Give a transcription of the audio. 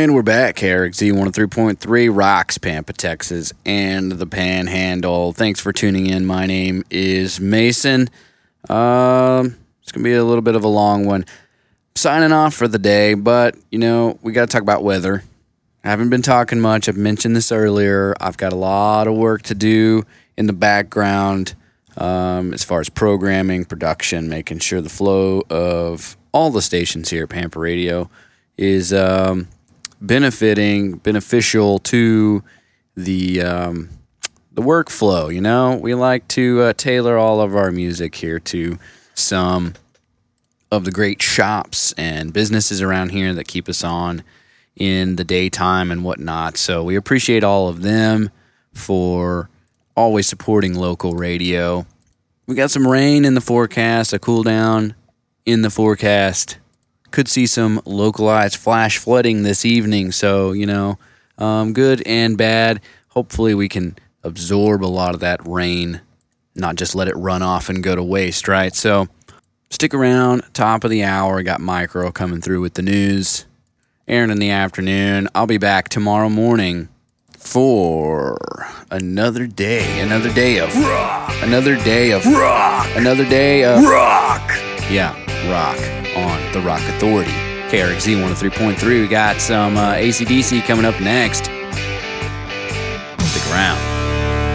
And we're back, KRXZ 103.3 rocks Pampa, Texas, and the Panhandle. Thanks for tuning in. My name is Mason. It's going to be a little bit of a long one. Signing off for the day, but, we got to talk about weather. I haven't been talking much. I've mentioned this earlier. I've got a lot of work to do in the background as far as programming, production, making sure the flow of all the stations here at Pampa Radio is beneficial to the workflow. We like to tailor all of our music here to some of the great shops and businesses around here that keep us on in the daytime and whatnot. So we appreciate all of them for always supporting local radio. We got some rain in the forecast, a cool down in the forecast. Could see some localized flash flooding this evening, so, good and bad. Hopefully we can absorb a lot of that rain, not just let it run off and go to waste, right? So stick around, top of the hour. I got Micro coming through with the news. Aaron in the afternoon. I'll be back tomorrow morning for another day of rock. Yeah, rock on the Rock Authority. KRXZ 103.3. We got some AC/DC coming up next.